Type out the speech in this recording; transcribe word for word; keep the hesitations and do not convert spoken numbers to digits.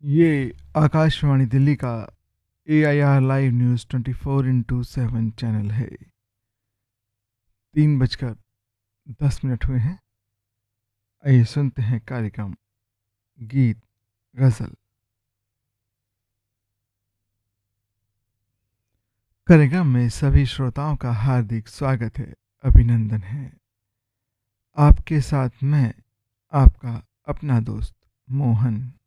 ये आकाशवाणी दिल्ली का ए I R live news twenty four into seven channel है। तीन बजकर दस मिनट हुए हैं। आइए सुनते हैं कार्यक्रम गीत गज़ल। कार्यक्रम में सभी श्रोताओं का हार्दिक स्वागत है, अभिनंदन है। आपके साथ मैं आपका अपना दोस्त मोहन।